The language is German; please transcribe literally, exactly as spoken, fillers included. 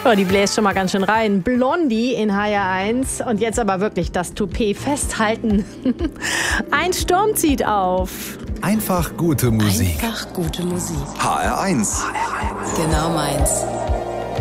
Oh, die bläst schon mal ganz schön rein. Blondie in H R eins. Und jetzt aber wirklich das Toupet festhalten. Ein Sturm zieht auf. Einfach gute Musik. Einfach gute Musik. H R eins. Genau meins.